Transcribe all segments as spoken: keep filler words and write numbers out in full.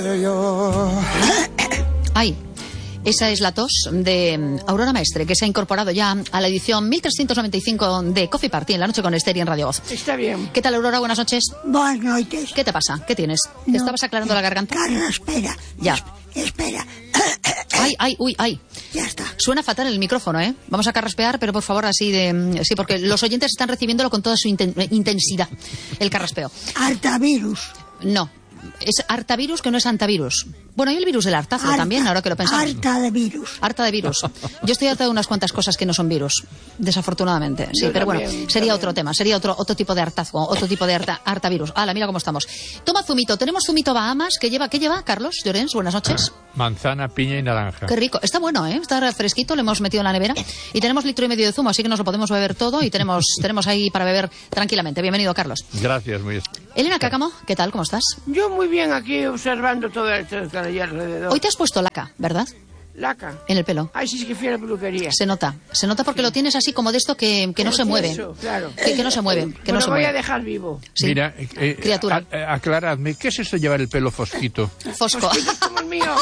Ay, esa es la tos de Aurora Maestre, que se ha incorporado ya a la edición mil trescientos noventa y cinco de Coffee Party en la noche con Esther y en Radio Voz. Está bien. ¿Qué tal, Aurora? Buenas noches. Buenas noches. ¿Qué te pasa? ¿Qué tienes? ¿Te No. estabas aclarando la garganta? Carlos, espera. Ya. Es- espera. Ay, ay, uy, ay. Ya está. Suena fatal el micrófono, ¿eh? Vamos a carraspear, pero por favor así de... Sí, porque los oyentes están recibiéndolo con toda su inten- intensidad, el carraspeo. Artavirus. No, es hartavirus que no es antavirus. Bueno, hay el virus del hartazo Harta- también, ahora que lo pensamos. Harta de virus. Harta de virus. Yo estoy harta de unas cuantas cosas que no son virus, desafortunadamente. Sí, Yo pero también, bueno, sería también. otro tema, sería otro otro tipo de hartazgo, otro tipo de harta, hartavirus. Hala, mira cómo estamos. Toma zumito, tenemos zumito Bahamas, que lleva, ¿qué lleva, Carlos Llorens? Buenas noches. Manzana, piña y naranja. Qué rico. Está bueno, ¿eh? Está fresquito, lo hemos metido en la nevera. Y tenemos litro y medio de zumo, así que nos lo podemos beber todo y tenemos, tenemos ahí para beber tranquilamente. Bienvenido, Carlos. Gracias, muy Elena Cácamo, ¿qué tal? ¿Cómo estás? Yo muy bien aquí observando todo esto que está allí alrededor. Hoy te has puesto laca, ¿verdad? Laca. En el pelo. Ay, sí, sí que fui a la peluquería. Se nota. Se nota porque lo tienes así como de esto que, que no Como se mueve. tieso, claro. Que, que no se mueve. Que Bueno, no se voy mueve. a dejar vivo. Sí. Mira, eh, eh, Criatura. a- a- aclaradme, ¿qué es esto de llevar el pelo fosquito? Fosco. Pues como el mío.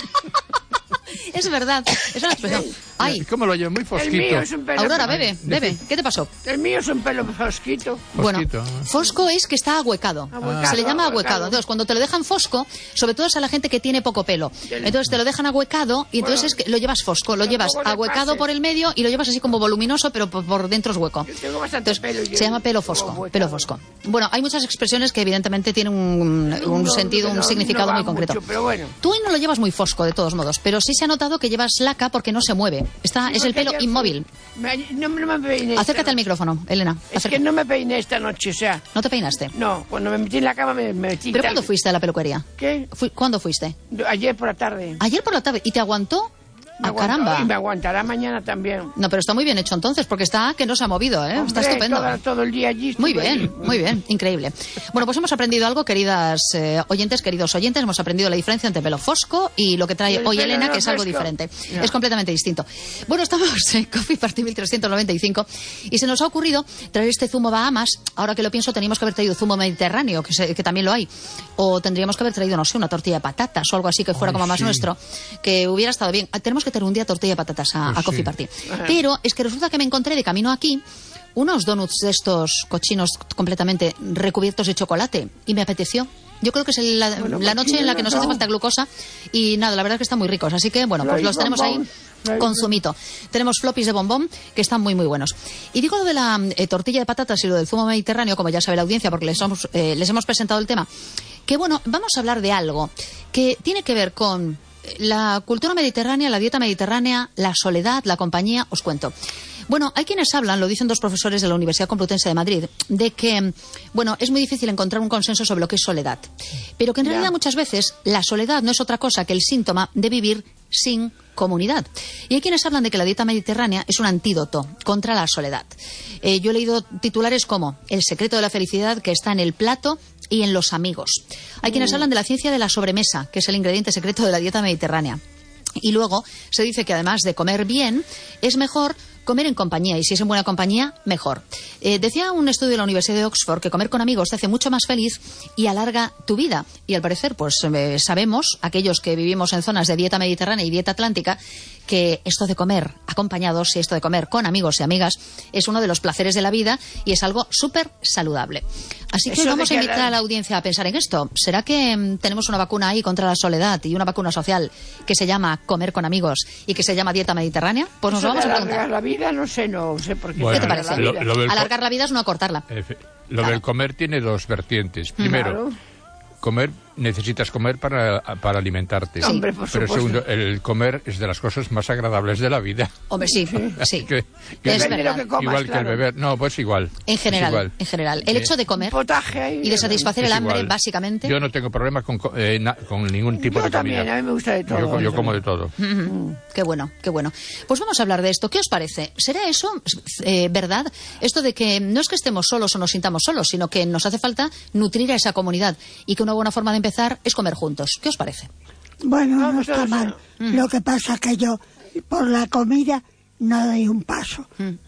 Es verdad. Es una expresión. Ay, ¿Cómo lo llevo? Muy El fosquito. mío es un pelo. Aurora, bebe, bebe. ¿Qué te pasó? El mío es un pelo fosquito. Bueno, Fosquito. fosco es que está ahuecado. Ahuecado, Se le llama ahuecado. ahuecado. Entonces, cuando te lo dejan fosco, sobre todo es a la gente que tiene poco pelo. Entonces te lo dejan ahuecado y entonces es que lo llevas fosco. Lo llevas tampoco te ahuecado pases. por el medio y lo llevas así como voluminoso, pero por, por dentro es hueco. Yo tengo bastante Entonces, pelo. yo- se llama pelo como fosco. ahuecado. Pelo fosco. Bueno, hay muchas expresiones que evidentemente tienen un, un No, sentido, un no, significado no va muy concreto. mucho, pero bueno. Tú hoy no lo llevas muy fosco, de todos modos, pero sí se ha notado que llevas laca porque no se mueve. Está, es el Porque pelo ayer inmóvil. fui- me- no, no me peiné. esta Acércate al noche. micrófono, Elena. Es acércate. que no me peiné esta noche, o sea. No te peinaste. No, cuando me metí en la cama me, me metí. ¿Pero tarde. cuándo fuiste a la peluquería? ¿Qué? Fui- ¿Cuándo fuiste? Ayer por la tarde. Ayer por la tarde. ¿Y te aguantó? Me ¡Ah, aguantó, caramba! Y me aguantará mañana también. No, pero está muy bien hecho entonces, porque está que no se ha movido, ¿eh? Está Hombre, estupendo. toda- todo el día allí. Muy estuve bien, allí. muy bien, increíble. Bueno, pues hemos aprendido algo, queridas eh, oyentes, queridos oyentes, hemos aprendido la diferencia entre pelo fosco y lo que trae El hoy pelo Elena, no que es algo fresco. diferente. No. Es completamente distinto. Bueno, estamos en Coffee Party mil trescientos noventa y cinco y se nos ha ocurrido traer este zumo Bahamas. Ahora que lo pienso, teníamos que haber traído zumo mediterráneo, que, se- que también lo hay. O tendríamos que haber traído, no sé, una tortilla de patatas o algo así que fuera Ay, como más sí. nuestro, que hubiera estado bien. Ah, Tenemos que tener un día tortilla de patatas a, Pues a Coffee sí. Party. Pero es que resulta que me encontré de camino aquí unos donuts de estos cochinos completamente recubiertos de chocolate y me apeteció. Yo creo que es el- la, Bueno, la noche en la que nos hace no. falta glucosa y nada, la verdad es que están muy ricos. Así que bueno, pues Hay los tenemos ahí bombón, hay- con zumito. Tenemos floppies de bombón que están muy muy buenos. Y digo lo de la eh, tortilla de patatas y lo del zumo mediterráneo, como ya sabe la audiencia, porque les hemos, eh, les hemos presentado el tema, que bueno, vamos a hablar de algo que tiene que ver con la cultura mediterránea, la dieta mediterránea, la soledad, la compañía. Os cuento. Bueno, hay quienes hablan, lo dicen dos profesores de la Universidad Complutense de Madrid, de que, bueno, es muy difícil encontrar un consenso sobre lo que es soledad. Pero que en Ya. realidad muchas veces la soledad no es otra cosa que el síntoma de vivir sin comunidad. Y hay quienes hablan de que la dieta mediterránea es un antídoto contra la soledad. Eh, yo he leído titulares como El secreto de la felicidad que está en el plato y en los amigos. Hay quienes hablan de la ciencia de la sobremesa, que es el ingrediente secreto de la dieta mediterránea. Y luego se dice que además de comer bien, es mejor comer en compañía, y si es en buena compañía, mejor. Eh, decía un estudio de la Universidad de Oxford que comer con amigos te hace mucho más feliz y alarga tu vida. Y al parecer, pues eh, sabemos, aquellos que vivimos en zonas de dieta mediterránea y dieta atlántica, que esto de comer acompañados y esto de comer con amigos y amigas es uno de los placeres de la vida y es algo súper saludable. Así que Eso de vamos a que invitar la- a la audiencia a pensar en esto. ¿Será que mm, tenemos una vacuna ahí contra la soledad y una vacuna social que se llama comer con amigos y que se llama dieta mediterránea? Pues nos Eso lo vamos de a alargar preguntar. la vida, no sé, no sé por qué. ¿Qué te Bueno, parece? lo- lo del co- Alargar la vida es no acortarla. Efe- Lo del comer tiene dos vertientes. Primero, Claro. comer, necesitas comer para, para alimentarte. Sí. Hombre, por Pero supuesto. segundo, el comer es de las cosas más agradables de la vida. Hombre, sí, sí. Que- que Es Depende de lo verdad. que comas, igual que el claro. beber. No, pues igual. En Es general, igual. en general. El Eh, hecho de comer Potaje ahí. y de satisfacer Es el hambre, igual. básicamente. Yo no tengo problema con, co- eh, na- con ningún tipo Yo de comida. también, a mí me gusta de todo. Yo, yo como de todo. Ujú. Qué bueno, qué bueno. Pues vamos a hablar de esto. ¿Qué os parece? ¿Será eso eh, verdad? Esto de que no es que estemos solos o nos sintamos solos, sino que nos hace falta nutrir a esa comunidad y que una buena forma de empezar es comer juntos. ¿Qué os parece? Bueno, no Vamos a está ver. mal. Mm. Lo que pasa es que yo, por la comida, no doy un paso.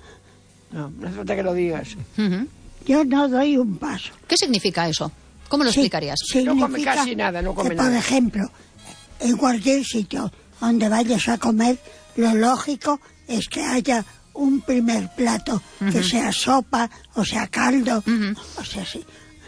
No, no hace falta que lo digas. Ujú. Yo no doy un paso. ¿Qué significa eso? ¿Cómo lo Sí, explicarías? No come significa casi nada, no come que, nada. por ejemplo, en cualquier sitio donde vayas a comer, lo lógico es que haya un primer plato, uh-huh. que sea sopa, o sea caldo, uh-huh. o sea, sí.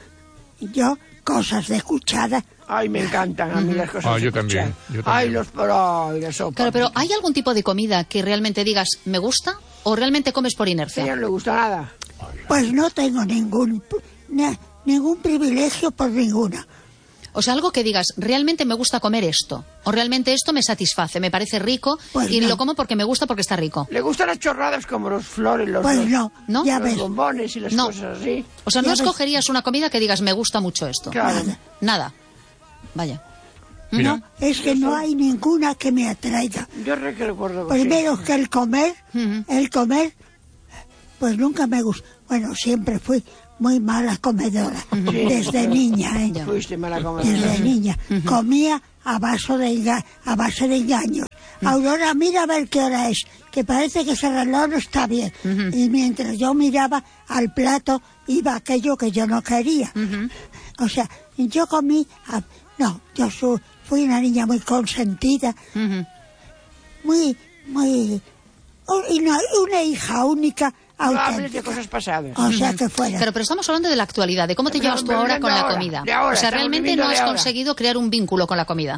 Yo, cosas de cuchara. Ay, me encantan a mí las cosas ah, de yo cuchara. También, yo también. Ay, los ay, la sopa. Claro, pero ¿hay algún tipo de comida que realmente digas, me gusta, o realmente comes por inercia? A ella no le gusta nada. Pues no tengo ningún, na, ningún privilegio por ninguna. O sea, algo que digas, realmente me gusta comer esto, o realmente esto me satisface, me parece rico, pues y no. lo como porque me gusta, porque está rico. Le gustan las chorradas como los flores, los, pues los, no, ¿no? Ya los ves. bombones y las no. cosas así. O sea, ya no ves. escogerías una comida que digas, me gusta mucho esto. Claro. Nada. Nada. Vaya. Mira. No, es que no hay ninguna que me atraiga. Yo re que recuerdo. Primero sí. que el comer, Uh-huh. el comer, pues nunca me gustó. Bueno, siempre fui muy mala comedora, Sí. desde niña, ¿eh? Ya. Fuiste mala comedora. Desde niña. Uh-huh. Comía a, vaso de enga- a base de engaños. Uh-huh. Aurora, mira a ver qué hora es, que parece que ese reloj no está bien. Uh-huh. Y mientras yo miraba al plato, iba aquello que yo no quería. Uh-huh. O sea, yo comí... A, no, yo su, fui una niña muy consentida, Uh-huh. muy, muy... Una, una hija única, No hables de auténtica. cosas pasadas. O sea que fuera. Claro, pero estamos hablando de la actualidad, de cómo te Pero llevas tú estamos ahora viviendo con la ahora, comida. de ahora, O sea, estamos realmente viviendo no de has ahora. conseguido crear un vínculo con la comida.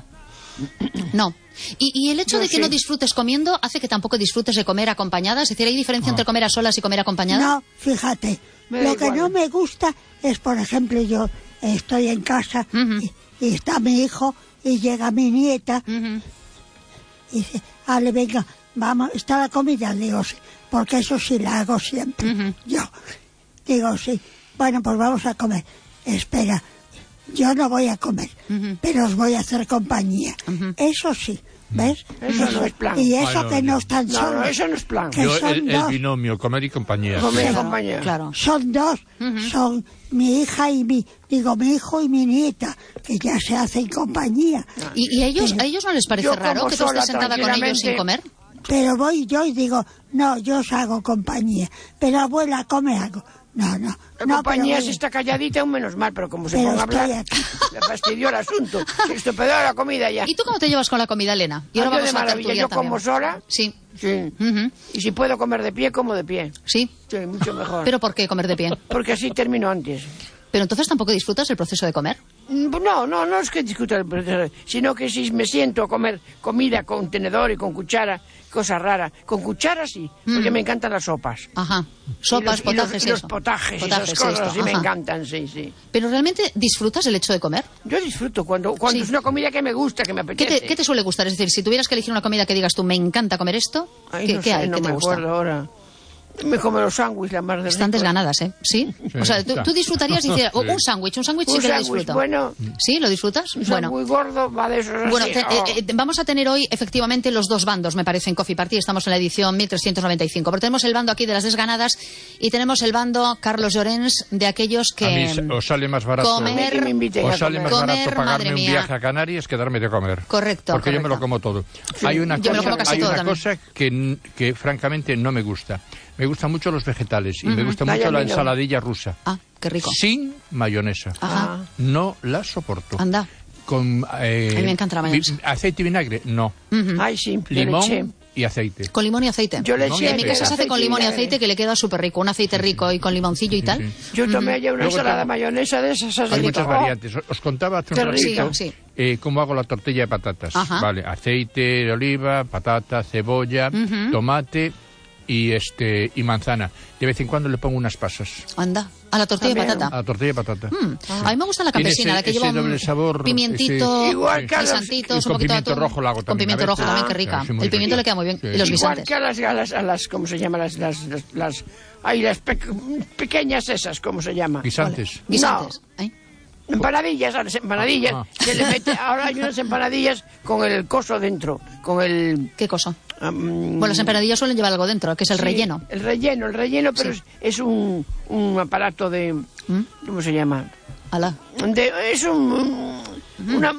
No. Y, y el hecho Yo de que sí. no disfrutes comiendo hace que tampoco disfrutes de comer acompañada. Es decir, ¿hay diferencia entre comer a solas y comer acompañada? No, fíjate, Me da lo que igual. no me gusta es, por ejemplo, yo estoy en casa Ujú. y, y está mi hijo y llega mi nieta Ujú. y dice, Ale, venga, vamos, ¿está la comida? Digo, sí, porque eso sí la hago siempre. Ujú. Yo digo, sí, bueno, pues vamos a comer. Espera, yo no voy a comer, Ujú. pero os voy a hacer compañía. Ujú. Eso sí, ¿ves? Eso no es plan. Y eso Ay, no, que no no. están No, solos. no, eso no es plan. Que Yo, son el, el dos. binomio, comer y compañía. Comer Claro, compañía. claro. Son dos, Ujú. son mi hija y mi, digo, mi hijo y mi nieta, que ya se hacen compañía. ¿Y, y a ellos, a ellos no les parece Yo raro como que tú estés sola, sentada con ellos sin tranquilamente. comer? Pero voy yo y digo, no, yo os hago compañía. Pero abuela, come algo. No, no. La no, compañía pero si voy- está calladita, aún menos mal, pero como se Pero ponga a hablar, estoy aquí. le fastidió el asunto. Se estropeó la comida ya. ¿Y tú cómo te llevas con la comida, Elena? Y ahora Ah, yo vamos de a maravilla, tertuliar yo como también. sola. Sí. Sí. Ujú. Y si puedo comer de pie, como de pie. Sí. Sí, mucho mejor. ¿Pero por qué comer de pie? Porque así termino antes. ¿Pero entonces tampoco disfrutas el proceso de comer? Mm, No, no, no es que discuta el proceso, sino que si me siento a comer comida con tenedor y con cuchara, cosa rara. Con cuchara sí, porque Mm. me encantan las sopas. Ajá. Y Sopas, los- y los- potajes y y los eso. potajes, y Potajes, esas cosas, esto, sí me ajá. encantan, sí, sí. ¿Pero realmente disfrutas el hecho de comer? Yo disfruto cuando, cuando Sí. es una comida que me gusta, que me ¿Qué apetece. te, qué te suele gustar? Es decir, si tuvieras que elegir una comida que digas tú, me encanta comer esto, Ay, ¿qué, no qué sé, hay? no ¿Qué te me gusta? acuerdo ahora. Me como los sándwiches, la más de Están ricos. desganadas, ¿eh? ¿Sí? Sí, O sea, tú, está. tú disfrutarías y dices, oh, Sí. un sándwich, un sándwich sí Un que lo sándwich, disfruto. bueno, ¿Sí? ¿Lo disfrutas? un Bueno. sándwich gordo, va de esos así. Bueno, te- oh. eh, eh, vamos a tener hoy efectivamente los dos bandos, me parece, en Coffee Party. Estamos en la edición mil trescientos noventa y cinco. Porque tenemos el bando aquí de las desganadas y tenemos el bando Carlos Llorens de aquellos A mí que... os sale más barato, comer- Que me inviten a os sale comer. más Comer, barato madre pagarme un mía. viaje a Canarias que darme de comer. Correcto, Porque yo me correcto. lo como todo. Hay una Yo me lo cosa, como casi hay todo una también. cosa que, que francamente no me gusta. Me gustan mucho los vegetales y me gusta Ay, mucho a la mí no. ensaladilla rusa. Ah, qué rico. Sin mayonesa. Ajá. No la soporto. Anda. Con, eh, A mí me encanta la mayonesa. vi- aceite y vinagre, no. Ujú. Ay, sí, yo le eché. Limón y aceite. Con limón y aceite. Yo le No, eché En mi sí, casa se hace con limón y vinagre. aceite que le queda súper rico. Un aceite rico y con limoncillo y tal. sí. Yo tomé ayer una Luego ensalada de tengo- mayonesa de esas así. Hay rico. muchas Oh, variantes. Os contaba hace un Qué rico. ratito Sí, sí. eh, cómo hago la tortilla de patatas. Ajá. Vale, aceite de oliva, patata, cebolla, Ujú. tomate y este y manzana. De vez en cuando le pongo unas pasas Anda. A la tortilla de También. patata. a la tortilla de patata. Mm. A mí me gusta la Tiene campesina, ese- la que ese lleva un doble sabor, pimientito, ese- Igual, y Carlos, santitos, y un con poquito de pimiento atún. rojo lo hago Con también a pimiento rojo veces. también, qué Ah, rica. sí, muy El pimiento rico. le queda muy bien. Sí. Y los Igual guisantes. que a las, a las, a las, ¿cómo se llama? Las, las, las, las, ay, las pe- pequeñas esas, ¿cómo se llama? Guisantes. Guisantes. ¿eh? Empanadillas, a las empanadillas. Ah. Se le mete, ahora hay unas empanadillas con el coso dentro, con el... ¿Qué cosa? am, Bueno, las empanadillas suelen llevar algo dentro, que es el sí, relleno. El relleno, el relleno, pero Sí. es, es un, un aparato de... ¿Mm? ¿Cómo se llama? Alá. De, es un... un- una...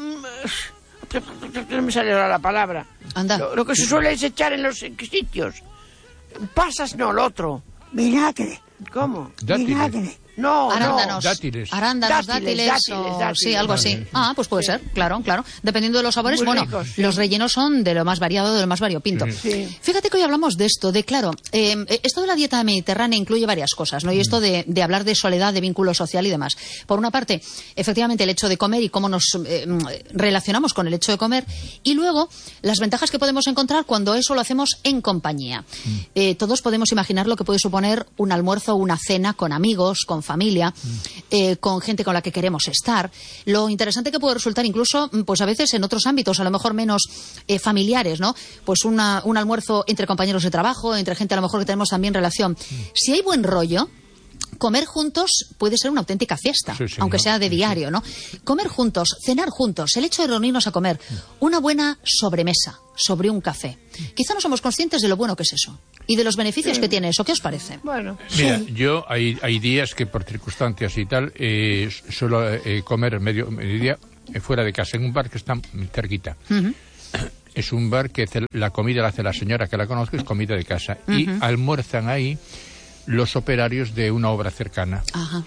No me sale ahora la palabra. Anda. Lo, lo que se suele es echar en los sitios. Pasas, no, lo otro. Vinagre, ¿Cómo? Dátiles. vinagre. No, arándanos, no. Dátiles. arándanos, Dátiles, dátiles, dátiles, o... dátiles. sí, algo así. Ah, pues puede Sí. ser, claro, claro. Dependiendo de los sabores, Muy bueno, ricos, sí. los rellenos son de lo más variado, de lo más variopinto. Sí. Fíjate que hoy hablamos de esto, de claro, eh, esto de la dieta mediterránea incluye varias cosas, ¿no? Y esto de, de hablar de soledad, de vínculo social y demás. Por una parte, efectivamente, el hecho de comer y cómo nos eh, relacionamos con el hecho de comer, y luego las ventajas que podemos encontrar cuando eso lo hacemos en compañía. Mm. Eh, todos podemos imaginar lo que puede suponer un almuerzo o una cena con amigos, con familia, mm. eh, con gente con la que queremos estar. Lo interesante que puede resultar incluso, pues a veces en otros ámbitos, a lo mejor menos eh, familiares, ¿no? Pues una, un almuerzo entre compañeros de trabajo, entre gente a lo mejor que tenemos también relación. Mm. Si hay buen rollo, comer juntos puede ser una auténtica fiesta, sí, sí, aunque no, sea de diario, ¿no? Comer juntos, cenar juntos, el hecho de reunirnos a comer, una buena sobremesa sobre un café. Quizá no somos conscientes de lo bueno que es eso y de los beneficios sí. que tiene eso. ¿Qué os parece? Bueno, mira, sí. yo hay, hay días que por circunstancias y tal eh, suelo eh, comer medio mediodía eh, fuera de casa en un bar que está cerquita. Uh-huh. Es un bar que la comida la hace la señora que la conozco, es comida de casa. Uh-huh. Y almuerzan ahí los operarios de una obra cercana. Ajá.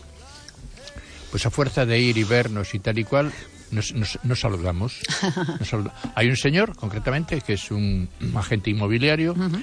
Pues a fuerza de ir y vernos y tal y cual, nos, nos, nos saludamos. Nos saludamos. Hay un señor, concretamente, que es un, un agente inmobiliario, uh-huh.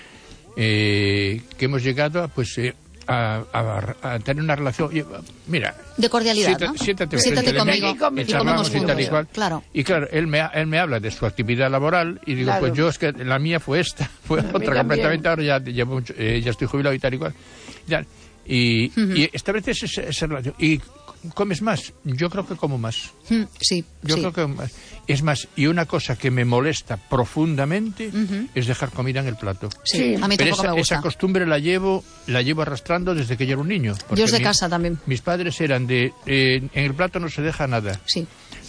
eh, que hemos llegado a, pues, eh, a, a, a tener una relación... Mira... De cordialidad, siéntate, ¿no? Siéntate, siéntate conmigo y, y comemos y tal y cual. Claro. Y claro, él me, él me habla de su actividad laboral y digo, claro. pues yo es que la mía fue esta, fue a otra completamente, ahora ya, llevo mucho, eh, ya estoy jubilado y tal y cual. Ya, y, uh-huh. y estableces esa, esa relación. Y comes más, yo creo que como más. Uh, sí, Yo sí. creo que más. Es más, y una cosa que me molesta profundamente uh-huh. es dejar comida en el plato. Sí, sí. A mí Pero tampoco esa, me gusta. esa costumbre la llevo la llevo arrastrando desde que yo era un niño. Yo es de mi, casa también. Mis padres eran de... Eh, en el plato no se deja nada. Sí.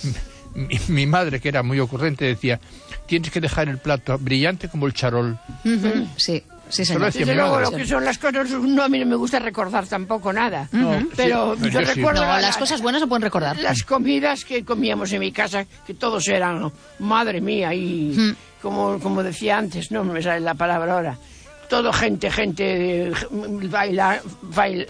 Mi, mi madre, que era muy ocurrente, decía, tienes que dejar el plato brillante como el charol. Uh-huh. Sí. Sí, señor. Desde luego, lo que son las cosas, no, a mí no me gusta recordar tampoco nada. Uh-huh. Pero sí, yo sí. recuerdo... No, la, las cosas buenas se pueden recordar. Las comidas que comíamos en mi casa, que todos eran, madre mía, y uh-huh. como, como decía antes, no me sale la palabra ahora, todo gente, gente, bailar, bailar...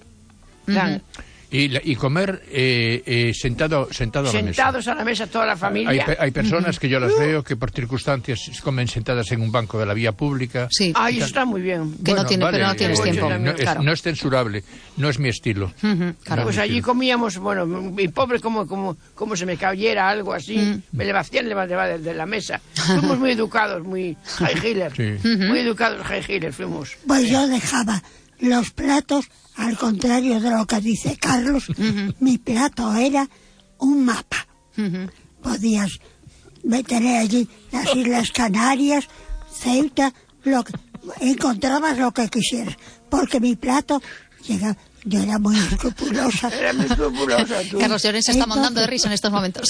Uh-huh. Y, y comer eh, eh, sentado, sentado a la mesa. Sentados a la mesa toda la familia. Hay, hay personas que yo las veo que por circunstancias comen sentadas en un banco de la vía pública. Sí. Ahí está muy bien. Que bueno, no tiene, vale, pero no tienes eh, tiempo. No, claro. es, no es censurable, no es mi estilo. Uh-huh, claro. No pues es allí estilo. comíamos, bueno, mi pobre como, como, como se me cayera algo así, uh-huh. me levantaban de, de la mesa. Fuimos muy educados, muy high healer. Sí. Uh-huh. Muy educados high healer fuimos. Pues yo dejaba los platos, al contrario de lo que dice Carlos, uh-huh. mi plato era un mapa. Uh-huh. Podías meter allí las Islas Canarias, Ceuta, lo que, encontrabas lo que quisieras, porque mi plato llegaba... Yo era muy escrupulosa. Era muy escrupulosa, tú. Carlos Llorén se está montando de risa en estos momentos.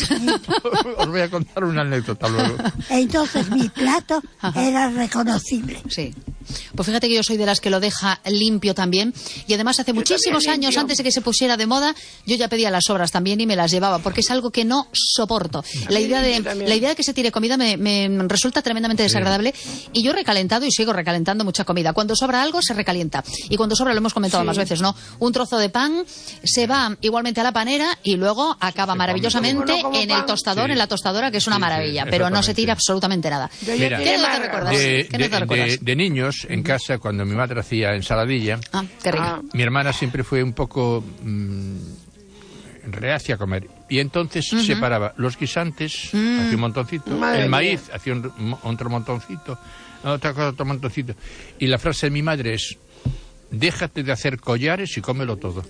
Os voy a contar una anécdota luego. Entonces mi plato Ajá. era reconocible. Sí. Pues fíjate que yo soy de las que lo deja limpio también. Y además hace yo muchísimos años, limpio. Antes de que se pusiera de moda, yo ya pedía las sobras también y me las llevaba, porque es algo que no soporto. La idea de, la idea de que se tire comida me, me resulta tremendamente desagradable. Sí. Y yo he recalentado y sigo recalentando mucha comida. Cuando sobra algo, se recalienta. Y cuando sobra, lo hemos comentado sí. más veces, ¿no? Un trozo de pan se va igualmente a la panera y luego acaba se maravillosamente come, en pan. el tostador, sí. en la tostadora, que es una sí, maravilla. Sí, pero no se tira absolutamente nada. Mira, ¿Qué no te recuerdas? De, ¿Qué no te de, recuerdas? De, de niños, en casa, cuando mi madre hacía ensaladilla, ah, qué rico. Ah, mi hermana siempre fue un poco mmm, reacia a comer. Y entonces uh-huh. separaba los guisantes, uh-huh. hacía un montoncito, Madre el maíz, mía. hacía un, otro montoncito, otra cosa, otro montoncito. Y la frase de mi madre es: déjate de hacer collares y cómelo todo.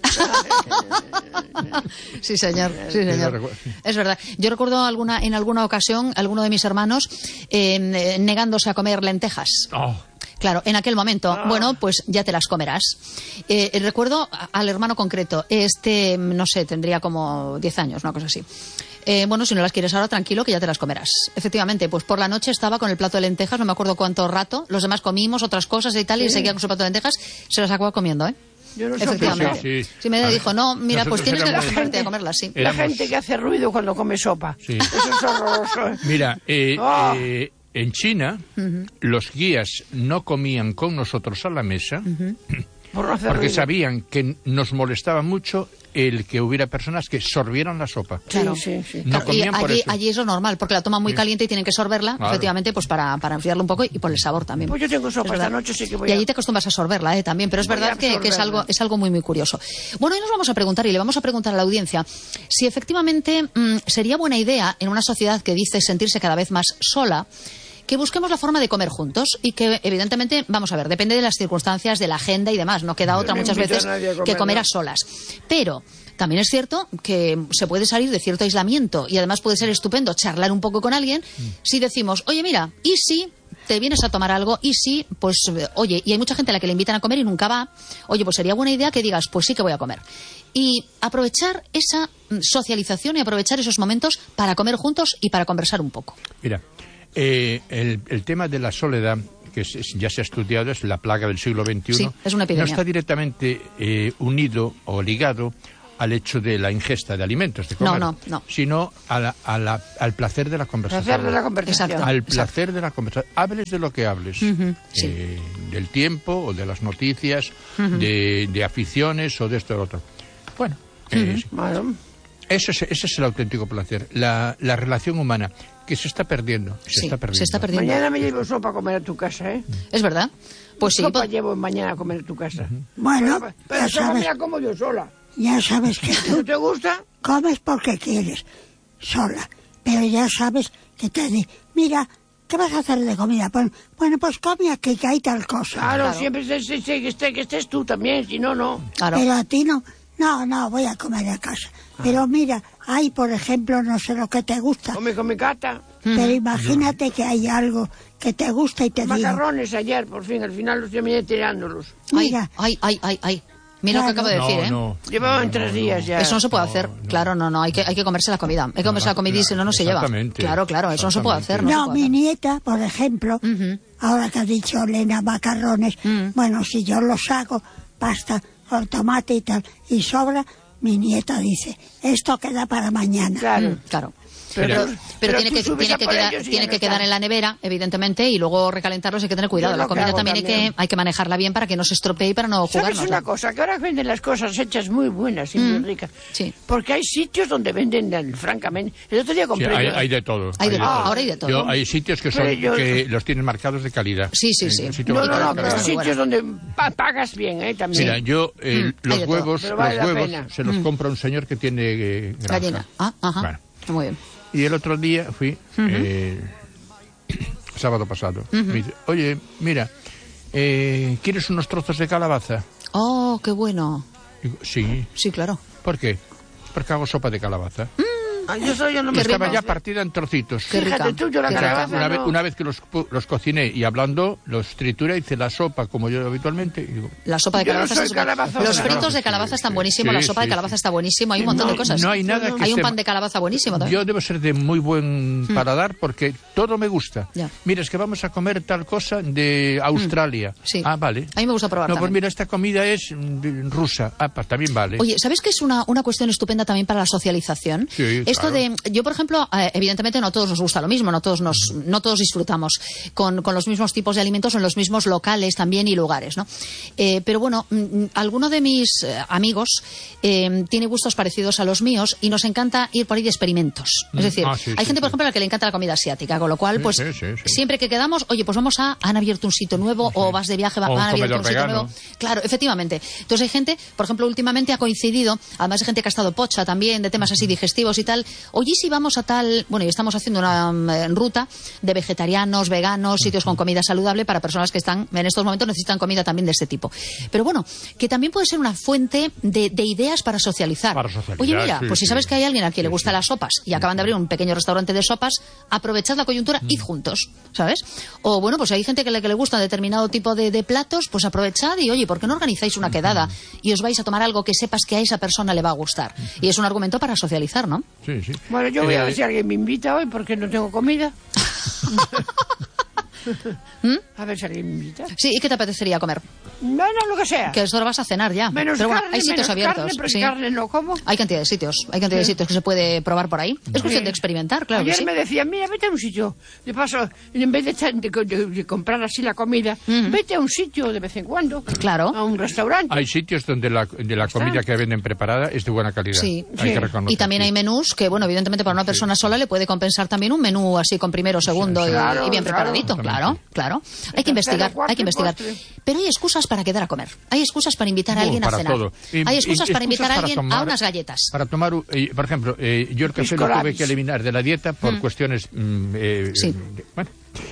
Sí, señor, sí, señor. Es verdad. Yo recuerdo alguna, en alguna ocasión, alguno de mis hermanos eh, negándose a comer lentejas. Oh. Claro, en aquel momento, oh. bueno, pues ya te las comerás. Eh, recuerdo al hermano concreto, este, no sé, tendría como diez años, una cosa así. Eh, bueno, si no las quieres ahora, tranquilo, que ya te las comerás. Efectivamente, pues por la noche estaba con el plato de lentejas, no me acuerdo cuánto rato, los demás comimos otras cosas y tal, sí. y seguía con su plato de lentejas, se las acababa comiendo, ¿eh? Yo no Efectivamente. Sí, sí. Si me dijo, no, mira, Nosotros pues tienes que acostumbrarte a comerlas, sí. La gente que hace ruido cuando come sopa. Sí. Eso es horroroso. ¿eh? Mira, eh, oh. eh, en China, uh-huh. los guías no comían con nosotros a la mesa, uh-huh. Por no hacer porque ruido. sabían que nos molestaba mucho el que hubiera personas que sorbieran la sopa. Claro. Sí, sí, sí. No Claro, y comían por allí, eso. allí es lo normal, porque la toman muy Sí. caliente y tienen que sorberla, Claro. efectivamente, pues para, para enfriarla un poco y por el sabor también. Pues yo tengo sopa Es verdad. esta noche, sí que voy Y a- allí te acostumbras a sorberla, ¿eh? También, pero es Voy a verdad que, que es, absorberla. algo, es algo muy, muy curioso. Bueno, hoy nos vamos a preguntar y le vamos a preguntar a la audiencia si efectivamente mmm, sería buena idea en una sociedad que dice sentirse cada vez más sola, que busquemos la forma de comer juntos y que, evidentemente, vamos a ver, depende de las circunstancias, de la agenda y demás. No queda otra no muchas invito a veces nadie a comer, que comer ¿no? a solas. Pero también es cierto que se puede salir de cierto aislamiento y además puede ser estupendo charlar un poco con alguien si decimos, oye, mira, ¿y si te vienes a tomar algo? Y si, pues, eh, oye, y hay mucha gente a la que le invitan a comer y nunca va, oye, pues sería buena idea que digas, pues sí que voy a comer. Y aprovechar esa mm, socialización y aprovechar esos momentos para comer juntos y para conversar un poco. Mira, eh, el, el tema de la soledad, que es- es- ya se ha estudiado, es la plaga del siglo veintiuno. Sí, es una epidemia. No está directamente eh, unido o ligado al hecho de la ingesta de alimentos, de comer, No, no, no. sino a la- a la- al placer de la conversación. Placer de la conversación. Exacto. Al placer de la conversación. Hables de lo que hables. Ujú, sí. Eh, del tiempo o de las noticias, de, de aficiones o de esto o lo otro. Bueno, eh, sí. Bueno, Eso es- ese es el auténtico placer. La, la relación humana, que se está perdiendo. Se Sí, está perdiendo. se está perdiendo. mañana me llevo sopa a comer a tu casa, ¿eh? ¿Es verdad? Pues sí. Sopa pues- llevo mañana a comer a tu casa. Bueno, Pero, pero ya sopa sabes, me la como yo sola. ya sabes que ¿No tú te gusta? comes porque quieres, sola. Pero ya sabes que te di, mira, ¿qué vas a hacer de comida? Pues, bueno, pues come aquí que hay tal cosa. Claro, Claro. siempre estés- estés- que, estés, que estés tú también, si no, no. Claro. Pero a ti no, no, no, voy a comer a casa. Pero mira, hay, por ejemplo, no sé lo que te gusta, Come con mi cata. pero imagínate que hay algo que te gusta y te digo, Macarrones ayer, por fin, al final los terminé tirándolos. Ay, mira, ay, ay, ay, ay. Mira lo que acabo de No, decir, ¿eh? no. Llevaban tres días ya. Eso no se puede hacer. Claro, no, no. Hay que, hay que comerse la comida. Hay que comerse la comida y si no, no se lleva. Exactamente. Claro, claro. Eso no se puede hacer. No, no, se puede mi hacer. nieta, por ejemplo, Ujú. ahora que ha dicho Elena macarrones, Mm. bueno, si yo los hago, pasta con tomate y tal, y sobra, mi nieta dice, esto queda para mañana. Claro. Mm, claro. Pero, Pero, tú- pero pero tiene tú que, subes tiene a que, por quedar, ellos y tiene ya que no quedar está. en la nevera, evidentemente, y luego recalentarlos. Hay que tener cuidado. Yo La lo que comida hago también hay que, también. hay que manejarla bien para que no se estropee y para no ¿Sabes jugarnos. una cosa? Que ahora venden las cosas hechas muy buenas y muy ricas. sí. Porque hay sitios donde venden, eh, francamente. El otro día Sí, compré. hay, yo- hay de todo. Hay de todo. todo. Ahora hay de todo. Yo- hay sitios que, son, Pero yo- que los tienen marcados de calidad. Sí, sí, En sí. el sitio No, donde no, no, compras pero está muy sitios buena. donde pa- pagas bien, ¿eh? También. Mira, yo eh, Mm, hay los de todo. huevos, Pero vale los la huevos pena. se los compra un señor que tiene eh, granja. Gallina. Ah, ajá. Bueno. Muy bien. Y el otro día fui, eh, sábado pasado, me dice, oye, mira, eh, ¿quieres unos trozos de calabaza? Oh, qué bueno. Digo, sí. Sí, claro. ¿Por qué? Porque hago sopa de calabaza. Ah, yo soy, yo no Y me estaba rico. ya partida en trocitos. Qué Fíjate rica. tú, yo la Qué O sea, rica. calabaza una, vez, no. una vez que los, pu- los cociné y hablando, los trituré, hice la sopa como yo habitualmente. Y digo, La sopa de Yo no calabaza soy está calabazón. Los No, fritos no, de calabaza sí, están sí. buenísimos, Sí, la sopa de sí, calabaza sí. está buenísima, hay un montón No, de cosas. no hay nada que Hay un se- pan de calabaza buenísimo también. yo debo ser de muy buen paladar porque todo me gusta. Ya. Mira, es que vamos a comer tal cosa de Australia. Sí. Ah, vale. A mí me gusta probar No, pues también. mira, esta comida es mm, rusa. Ah, pues también vale. Oye, ¿sabes qué es una, una cuestión estupenda también para la socialización? Sí, Esto claro. de, yo por ejemplo, eh, evidentemente no todos nos gusta lo mismo, no todos nos, no todos disfrutamos con, con los mismos tipos de alimentos en los mismos locales también y lugares, ¿no? Eh, pero bueno, mm, mm, alguno de mis eh, amigos eh, tiene gustos parecidos a los míos y nos encanta ir por ahí de experimentos. Es decir, Ah, sí, hay sí, gente, por sí. ejemplo, a la que le encanta la comida asiática, con lo cual, Sí, pues, sí, sí, sí. siempre que quedamos, oye, pues vamos a, han abierto un sitio nuevo o vas de viaje, va- O un han abierto comedor un sitio vegano. nuevo. Claro, efectivamente. Entonces hay gente, por ejemplo, últimamente ha coincidido, además de gente que ha estado pocha también, de temas así digestivos y tal, oye, si vamos a tal, bueno, y estamos haciendo una mm, eh, ruta de vegetarianos, veganos, sitios con comida saludable para personas que están, en estos momentos necesitan comida también de este tipo. Pero bueno, que también puede ser una fuente de, de ideas para socializar. Para socializar, Oye, mira, sí, pues si sí. sabes que hay alguien a quien le Sí, gustan sí. las sopas y acaban de abrir un pequeño restaurante de sopas, aprovechad la coyuntura, id juntos, ¿sabes? O bueno, pues hay gente que le, que le gusta determinado tipo de, de platos, pues aprovechad y oye, ¿por qué no organizáis una quedada y os vais a tomar algo que sepas que a esa persona le va a gustar? Y es un argumento para socializar, ¿no? Sí, sí. Bueno, yo voy a Eh, ver si alguien me invita hoy porque no tengo comida. A ver si alguien me invita. Sí, ¿y qué te apetecería comer? Bueno, lo que sea. Que eso lo vas a cenar ya. Menos pero bueno, carne, hay sitios menos abiertos. carne, pero sí. carne no como. Hay cantidad de sitios, hay cantidad de sitios que se puede probar por ahí. Es cuestión de experimentar, claro Ayer que sí. me decían, mira, vete a un sitio. De paso, en vez de, de, de, de comprar así la comida, uh-huh. vete a un sitio de vez en cuando. Claro. A un restaurante. Hay sitios donde la, de la comida que venden preparada es de buena calidad. Sí. Hay sí. que reconocer. Y también hay menús que, bueno, evidentemente para una persona sí. sola le puede compensar también un menú así con primero, segundo sí, claro, y, y bien claro. preparadito. Claro, claro. Hay que investigar, hay que investigar. Pero hay excusas para quedar a comer. Hay excusas para invitar a alguien oh, a cenar. Todo. Y, hay excusas y, para invitar para a alguien tomar, a unas galletas. Para tomar, eh, por ejemplo, eh, yo el café lo tuve que eliminar de la dieta por mm. cuestiones... Mm, eh, sí. eh, bueno,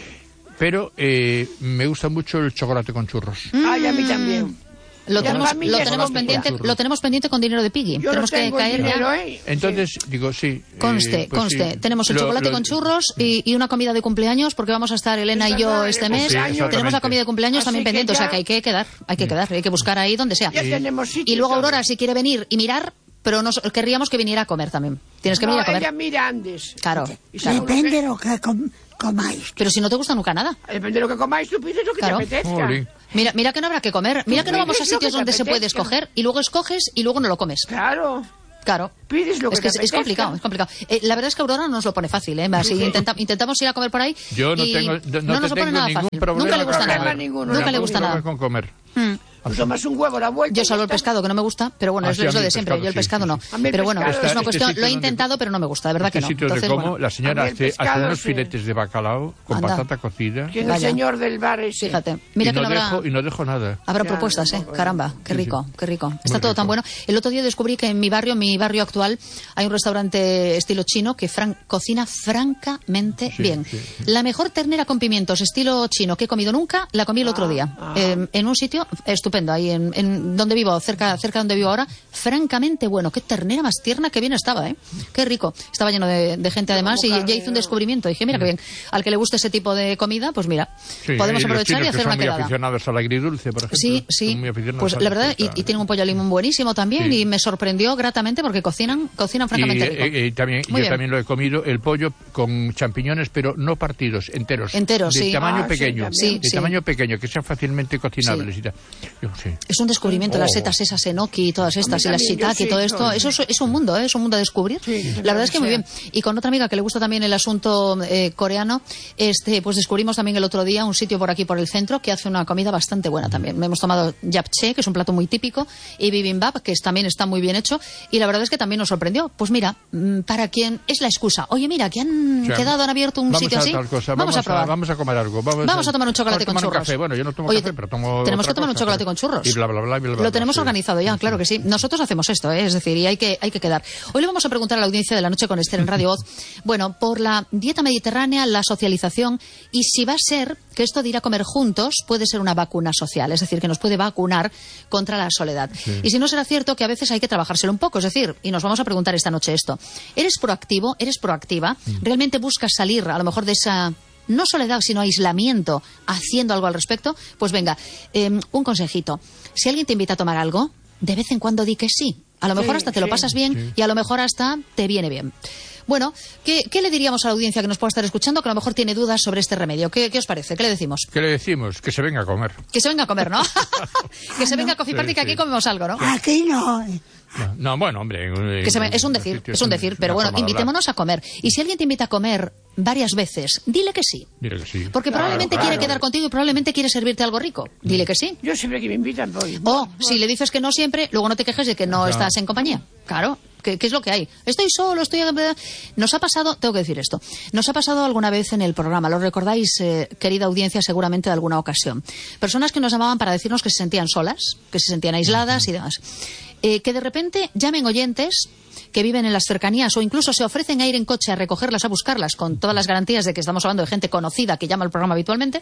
pero eh, me gusta mucho el chocolate con churros. Mm. Ay, a mí también. Lo tenemos, lo, tenemos pendiente, lo tenemos pendiente con dinero de Piggy. Yo tenemos no que caer dinero, ya. ¿eh? Entonces, sí. digo, sí. Conste, eh, pues conste. Sí. Tenemos el lo, chocolate lo, con churros y, y una comida de cumpleaños, porque vamos a estar Elena y yo este mes. Sí, tenemos la comida de cumpleaños Así también pendiente, ya... o sea que hay que quedar, hay que quedar, hay que buscar ahí donde sea. Ya tenemos sitio, y luego Aurora, ¿sabes? si quiere venir y mirar, pero nos querríamos que viniera a comer también. Tienes que no, venir a comer. Ella mira antes. Claro. claro. Depende de lo que com comáis. Pero si no te gusta nunca nada. Depende de lo que comáis, tú pides lo que claro. te apetezca. Olé. Mira, mira que no habrá que comer. Mira que no vamos a sitios donde se puede escoger y luego escoges y luego no lo comes. Claro. Claro. Pides lo que es que te es, es complicado, es complicado. Eh, la verdad es que Aurora nos lo pone fácil, ¿eh? Así sí. intenta, intentamos ir a comer por ahí. Yo no y tengo, no, no nos lo pone nada fácil. Nunca le gusta nada. Ninguno, Nunca le gusta nada. Con comer. Hmm. Pues tomas un huevo, la vuelta. Yo salvo el pescado, que no me gusta, pero bueno, ah, es sí, lo de el siempre. pescado, Yo el pescado sí, no. sí, sí. Pero bueno, pescado, es una cuestión. este Lo he intentado, pero no me gusta, de verdad que no. Sitios Entonces, de como bueno. la señora hace, pescado, hace unos sí. filetes de bacalao con Anda. patata cocida. ¿Quién es el señor del bar ese? Fíjate, mira y que no no habrá... dejo, y no dejo nada. Habrá Ya, propuestas, ¿eh? no, Caramba, qué sí, rico, sí. qué rico. Muy Está todo rico. tan bueno. El otro día descubrí que en mi barrio, mi barrio actual, hay un restaurante estilo chino que fran cocina francamente Sí, bien. sí, sí. La mejor ternera con pimientos estilo chino que he comido nunca, la comí el otro Ah, día. ah. Eh, en un sitio estupendo, ahí en, en donde vivo, cerca, cerca de donde vivo ahora, francamente bueno. Qué ternera más tierna, qué bien estaba, ¿eh? Qué rico. Estaba lleno de, de gente además y ya hice un descubrimiento. Dije, mira qué bien. Al que le guste ese tipo de comida, pues mira, Sí, podemos y los aprovechar y chinos hacer que una son muy quedada. aficionados al agridulce, por ejemplo. Sí, sí. Son muy aficionados Pues a la verdad, y, disfrutar. y tienen un pollo al limón buenísimo también Sí. y me sorprendió gratamente porque cocinan, cocinan francamente y, rico. eh, eh, también, Muy yo bien. también lo he comido, el pollo con champiñones, pero no partidos, enteros. Enteros, de sí. tamaño Ah, sí, pequeño. también. de Sí, tamaño pequeño, que sean fácilmente cocinables Sí. y tal. Yo, sí. Es un descubrimiento, Oh. las setas esas enoki y todas estas, y las también, yo shiitake y sí, todo esto. todo. Eso es, es un mundo, ¿eh? Es un mundo a descubrir. Sí, la verdad es que muy sea. bien. Y con otra amiga que le gusta también el asunto eh, coreano, este, pues descubrimos también el otro día un sitio por aquí por el centro que hace una comida bastante buena también. Hemos tomado japchae, que es un plato muy típico, y bibimbap, que es, también está muy bien hecho, y la verdad es que también nos sorprendió. Pues mira, mm, para quien es la excusa. Oye, mira, que han O sea, quedado, han abierto un vamos sitio a así. tal cosa, Vamos, a probar. Vamos a comer algo. Vamos, Vamos a tomar un chocolate vamos a con tomar un churros. café. Bueno, yo no tomo Oye, café, pero tomo tenemos otra que tomar un cosa, chocolate pero- con churros. Y bla, bla, bla, bla, bla, Lo bla, tenemos sí. organizado ya, Sí, claro sí. que sí. Nosotros hacemos esto, ¿eh? Es decir, y hay que, hay que quedar. Hoy le vamos a preguntar a la audiencia de la noche con Esther en Radio Voz, bueno, por la dieta mediterránea, la socialización y si va a ser que esto de ir a comer juntos puede ser una vacuna social, es decir, que nos puede vacunar contra la soledad. Sí. Y si no será cierto que a veces hay que trabajárselo un poco, es decir, y nos vamos a preguntar esta noche esto. ¿Eres proactivo? ¿Eres proactiva? ¿Realmente buscas salir a lo mejor de esa... no soledad, sino aislamiento, haciendo algo al respecto? Pues venga, eh, un consejito. Si alguien te invita a tomar algo, de vez en cuando di que sí. A lo mejor Sí, hasta te lo sí. pasas bien Sí. y a lo mejor hasta te viene bien. Bueno, ¿qué, ¿qué le diríamos a la audiencia que nos pueda estar escuchando que a lo mejor tiene dudas sobre este remedio? ¿Qué, qué os parece? ¿Qué le decimos? ¿Qué le decimos? Que se venga a comer. Que se venga a comer, ¿no? Que se venga a Coffee Sí, Party, que aquí sí. comemos algo, ¿no? Aquí no. No, no, bueno, hombre. en- Que se ve- en- es un en decir, sitios es un decir, pero una bueno, forma de hablar. invitémonos a comer. Y si alguien te invita a comer varias veces, dile que sí. Dile que sí. Porque Claro, probablemente claro. quiere quedar contigo y probablemente quiere servirte algo rico. Dile que sí. Yo siempre que me invitan voy. O si le dices que no siempre, luego no te quejes de que no Ya. estás en compañía. Claro, ¿qué, qué es lo que hay? Estoy solo, estoy... Nos ha pasado, tengo que decir esto, nos ha pasado alguna vez en el programa, lo recordáis, eh, querida audiencia, seguramente de alguna ocasión. Personas que nos llamaban para decirnos que se sentían solas, que se sentían aisladas y demás. Eh, que de repente llamen oyentes que viven en las cercanías o incluso se ofrecen a ir en coche a recogerlas, a buscarlas, con todas las garantías de que estamos hablando de gente conocida que llama al programa habitualmente.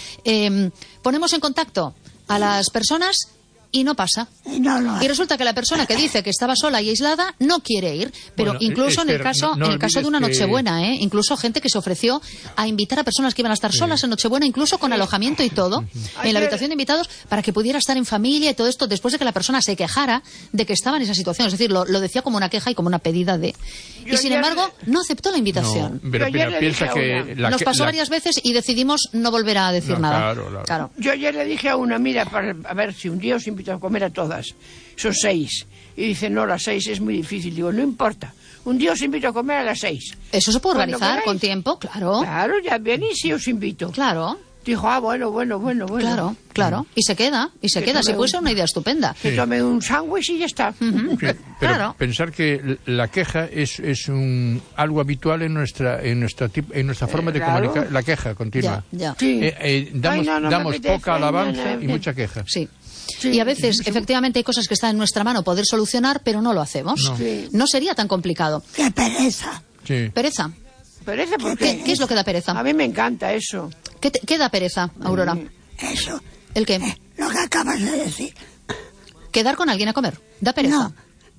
Eh, ponemos en contacto a las personas y no pasa. No lo Y resulta que la persona que dice que estaba sola y aislada no quiere ir, pero Bueno, incluso en el Esther, caso, no- no en el caso de una olvides que- Nochebuena, ¿eh? Incluso gente que se ofreció a invitar a personas que iban a estar solas en Nochebuena, incluso con alojamiento y todo, en la Ayer- habitación de invitados, para que pudiera estar en familia y todo esto, después de que la persona se quejara de que estaba en esa situación. Es decir, lo, lo decía como una queja y como una pedida de... Yo y sin ayer- embargo no aceptó la invitación. No, pero, Yo ayer pero le piensa dije a que... una- la Nos que- pasó la- varias veces y decidimos no volver a decir No, nada. claro, claro. Yo ayer le dije a una, mira, para, a ver si un día os invito a comer a todas. Son seis. Y dice, no, las seis es muy difícil. Digo, no importa. Un día os invito a comer a las seis. Eso se puede Cuando organizar queráis. con tiempo, claro. Claro, ya venís y os invito. Claro, Dijo, ah, bueno, bueno, bueno, bueno. claro, claro. Y se queda, y se Que queda. tome Si puede un- ser una idea estupenda. Que tome un sándwich y ya está. Sí, pero Claro. pensar que la queja es, es un, algo habitual en nuestra en nuestra tip- en nuestra forma de claro. comunicar, la queja continua. Ya, ya. Sí. Eh, eh, damos Ay, no, no me damos apetece, poca no, alabanza no, y no. mucha queja. Sí. Sí. Y a veces, efectivamente, hay cosas que están en nuestra mano poder solucionar, pero no lo hacemos. No. Sí. No sería tan complicado. ¡Qué pereza! Sí. Pereza. Pereza, ¿por ¿Qué, qué? qué es lo que da pereza? A mí me encanta eso. ¿Qué, te- qué da pereza, Aurora? Eso, ¿El qué? eh, lo que acabas de decir. Quedar con alguien a comer. Da pereza. No.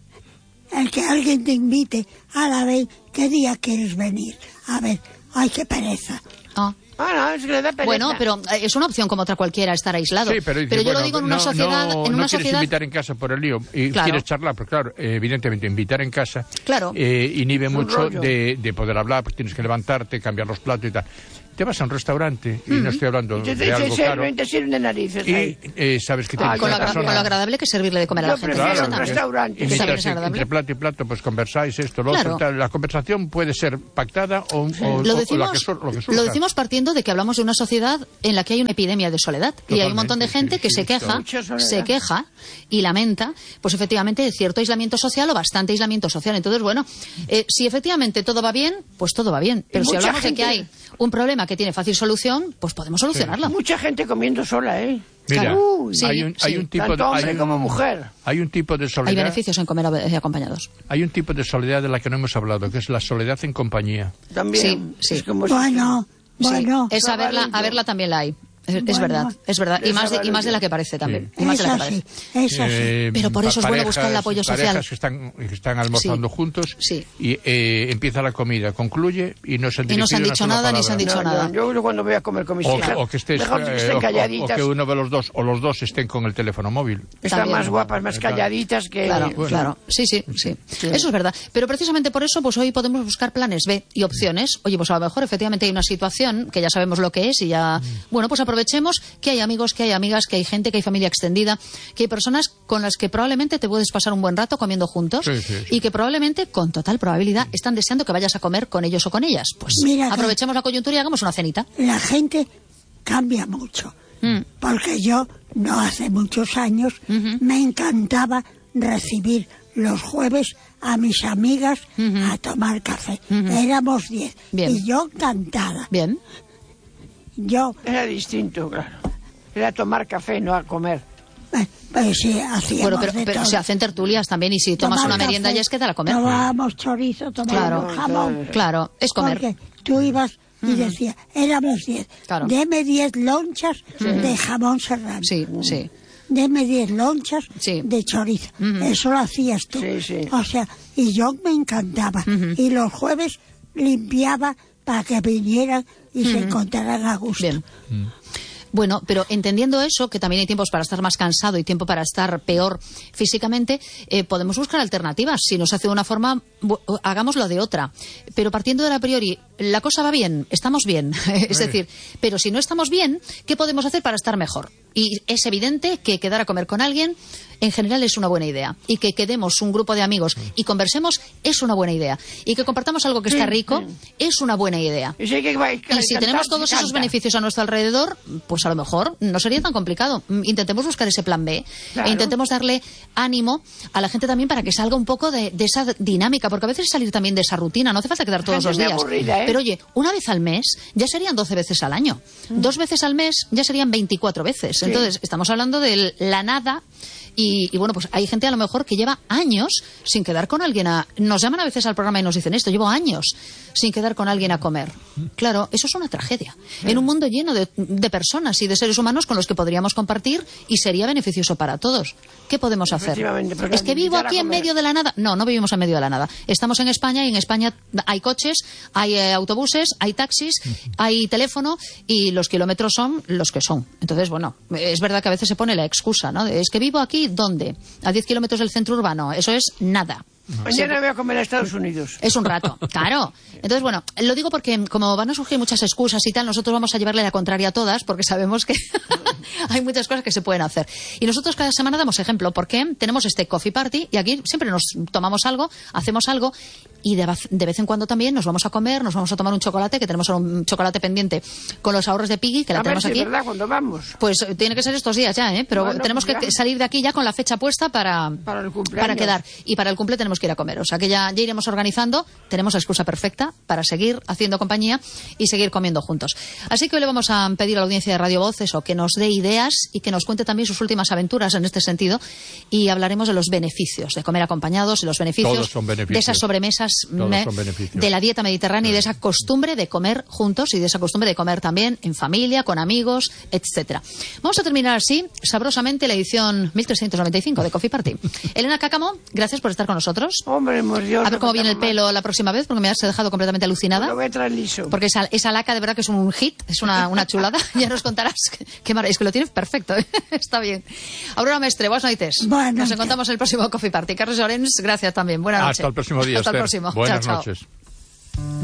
El que alguien te invite a la vez, ¿qué día quieres venir? A ver, ay, qué pereza. Ah. Ah, no, es que le da pereza. Bueno, pero eh, es una opción como otra cualquiera estar aislado. Sí, pero, dice, yo bueno, lo digo en una no, sociedad, no, en no una quieres sociedad. invitar en casa por el lío y Claro. quieres charlar, porque claro, eh, evidentemente invitar en casa Claro. eh, inhibe un mucho rollo. de, de poder hablar, porque tienes que levantarte, cambiar los platos y tal. Te vas a un restaurante y no estoy hablando Y te, de te, algo te, caro sirven, te sirven de narices y ahí. eh, sabes que Ah, tienes con, una lo, agra- persona... con lo agradable que es servirle de comer a Yo la gente. prefiero Eso un también. restaurante. Que también Mientras es que agradable. entre plato y plato pues conversáis esto, lo Claro. otro, tal. La conversación puede ser pactada o, o- o- Lo o decimos, la que sur- lo que lo surja. decimos partiendo de que hablamos de una sociedad en la que hay una epidemia de soledad. Y hay un montón de Totalmente, gente sí, que sí, se queja, mucha soledad. se queja y lamenta, pues efectivamente, de cierto aislamiento social o bastante aislamiento social. Entonces, bueno, eh, si efectivamente todo va bien, pues todo va bien. Pero si mucha hablamos de gente- que hay un problema que tiene fácil solución, pues podemos solucionarlo. Mucha gente comiendo sola, ¿eh? Mira, Claro. Uy, Sí, hay un, hay sí. un tipo Tanto de, hombre hay un- como mujer. hay un tipo de Hay soledad, beneficios en comer eh, acompañados. hay un tipo de soledad de la que no hemos hablado, que es la soledad en compañía. También. Sí, sí. Es como Bueno, Sí, bueno, esa verla, a verla también la hay. Es, es Bueno. verdad, es verdad. Y Esa más, de, y más de la vale. que parece también. Y más de eso la que sí, parece. eso sí. Eh, Pero por eso es pa- bueno buscar el parejas- apoyo social. Parejas que están, que están almorzando Sí. juntos Sí. y eh, empieza la comida, concluye y no se han Y no se han dirigido dicho una sola nada ni se han palabra. dicho No, nada. no, yo cuando voy a comer con mis O, hijas, o que estés, mejor que eh, estén o- o- calladitas. o que uno de los dos o los dos estén con el teléfono móvil. Están También. más guapas, más calladitas que... Claro, Bueno. claro. Sí, sí, sí, Eso es verdad. Pero precisamente por eso, pues hoy podemos buscar planes B y opciones. Oye, pues a lo mejor efectivamente hay una situación que ya sabemos lo que es y ya... Bueno, pues aprovechemos que hay amigos, que hay amigas, que hay gente, que hay familia extendida, que hay personas con las que probablemente te puedes pasar un buen rato comiendo juntos Sí, sí, sí. y que probablemente, con total probabilidad, están deseando que vayas a comer con ellos o con ellas. Pues Mira que- aprovechemos la coyuntura y hagamos una cenita. La gente cambia mucho. Mm. Porque yo, no hace muchos años, me encantaba recibir los jueves a mis amigas a tomar café. Éramos diez. Bien. Y yo encantada. Bien. Yo, Era distinto, claro. Era tomar café, no a comer. eh, pues sí, hacíamos Bueno, pero, de pero todo. se hacen tertulias también y si tomas Tomar una merienda café, ya es quedar a comer. Tomábamos chorizo, tomábamos Claro, jamón. Claro, es comer. Porque tú ibas y decías, éramos diez. Claro. Deme diez lonchas de jamón serrano. Sí, sí. Deme diez lonchas Sí. de chorizo. Eso lo hacías tú. Sí, sí. O sea, y yo me encantaba. Y los jueves limpiaba para que vinieran y se encontraran a gusto. Bien. Bueno, pero entendiendo eso, que también hay tiempos para estar más cansado y tiempo para estar peor físicamente, eh, podemos buscar alternativas. Si nos hace de una forma, bu- hagámoslo de otra. Pero partiendo de la priori, la cosa va bien, estamos bien. Es decir, pero si no estamos bien, ¿qué podemos hacer para estar mejor? Y es evidente que quedar a comer con alguien, en general, es una buena idea. Y que quedemos un grupo de amigos y conversemos es una buena idea. Y que compartamos algo que está rico es una buena idea. Y si, hay que, hay que Y si cantar, tenemos se todos esos canta. beneficios a nuestro alrededor, pues a lo mejor no sería tan complicado. Mm, Intentemos buscar ese plan B Claro. e intentemos darle ánimo a la gente también para que salga un poco de, de esa dinámica, porque a veces salir también de esa rutina, no hace falta quedar todos gente los muy días. aburrida, ¿eh? Pero oye, una vez al mes ya serían doce veces al año. Dos veces al mes ya serían veinticuatro veces. Entonces, estamos hablando de la nada. Y, y bueno, pues hay gente a lo mejor que lleva años sin quedar con alguien a... Nos llaman a veces al programa y nos dicen esto, llevo años sin quedar con alguien a comer. Claro, eso es una tragedia. En un mundo lleno de, de personas y de seres humanos con los que podríamos compartir y sería beneficioso para todos. ¿Qué podemos hacer? Efectivamente, porque ¿Es que vivo invitar a aquí en comer. medio de la nada? No, no vivimos en medio de la nada. Estamos en España y en España hay coches, hay eh, autobuses, hay taxis, hay teléfono y los kilómetros son los que son. Entonces, bueno, es verdad que a veces se pone la excusa, ¿no? De, es que vivo aquí, ¿dónde? A diez kilómetros del centro urbano. Eso es nada. Mañana voy a comer a Estados Unidos. Es un rato, claro. Entonces, bueno, lo digo porque como van a surgir muchas excusas y tal, nosotros vamos a llevarle la contraria a todas porque sabemos que hay muchas cosas que se pueden hacer. Y nosotros cada semana damos ejemplo porque tenemos este coffee party y aquí siempre nos tomamos algo, hacemos algo y de, de vez en cuando también nos vamos a comer, nos vamos a tomar un chocolate, que tenemos un chocolate pendiente con los ahorros de Piggy, que la a tenemos ver si aquí. Es verdad, cuando vamos. Pues tiene que ser estos días ya, ¿eh? Pero bueno, tenemos pues que salir de aquí ya con la fecha puesta para, para, el para quedar. Y para el cumple tenemos que ir a comer. O sea que ya, ya iremos organizando. Tenemos la excusa perfecta para seguir haciendo compañía y seguir comiendo juntos. Así que hoy le vamos a pedir a la audiencia de Radio Voz eso, que nos dé ideas y que nos cuente también sus últimas aventuras en este sentido. Y hablaremos de los beneficios de comer acompañados y los beneficios, Todos son beneficios. de esas sobremesas me, son beneficios. de la dieta mediterránea y de esa costumbre de comer juntos y de esa costumbre de comer también en familia, con amigos, etcétera. Vamos a terminar así, sabrosamente, la edición mil trescientos noventa y cinco de Coffee Party. Elena Cácamo, gracias por estar con nosotros. Hombre, Dios, a ver cómo viene el mal. pelo la próxima vez, porque me has dejado completamente alucinada. Lo voy a traer liso. Porque esa, esa laca de verdad que es un hit, es una, una chulada. Ya nos contarás qué, qué maravilla. Es que lo tienes perfecto, ¿eh? Está bien. Aurora Mestre, buenas noches. Buenas Nos noches. encontramos en el próximo Coffee Party. Carlos Llorens, gracias también. Buenas noches. Hasta el próximo día, Hasta el Esther. próximo. Buenas Chao, chao. noches.